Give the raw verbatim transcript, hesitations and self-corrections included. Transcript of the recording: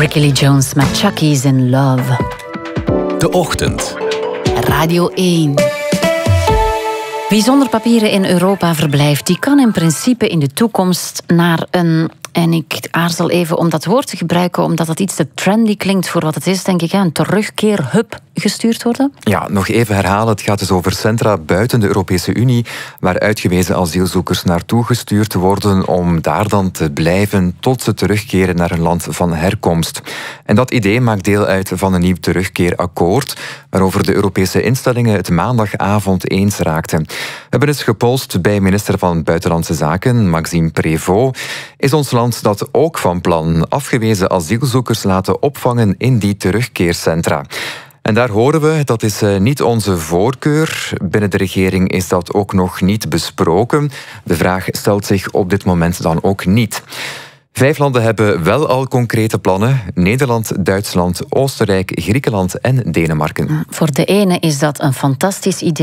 Ricky Lee Jones met Chucky's in Love. De Ochtend. Radio één. Wie zonder papieren in Europa verblijft, die kan in principe in de toekomst naar een... En ik aarzel even om dat woord te gebruiken, omdat dat iets te trendy klinkt voor wat het is, denk ik. Een terugkeerhub gestuurd worden. Ja, nog even herhalen. Het gaat dus over centra buiten de Europese Unie, waar uitgewezen asielzoekers naartoe gestuurd worden om daar dan te blijven tot ze terugkeren naar hun land van herkomst. En dat idee maakt deel uit van een nieuw terugkeerakkoord, waarover de Europese instellingen het maandagavond eens raakten. We hebben eens gepolst bij minister van Buitenlandse Zaken, Maxime Prévost. Is ons land dat ook van plan afgewezen asielzoekers laten opvangen in die terugkeercentra? En daar horen we, dat is niet onze voorkeur. Binnen de regering is dat ook nog niet besproken. De vraag stelt zich op dit moment dan ook niet. Vijf landen hebben wel al concrete plannen. Nederland, Duitsland, Oostenrijk, Griekenland en Denemarken. Voor de ene is dat een fantastisch idee.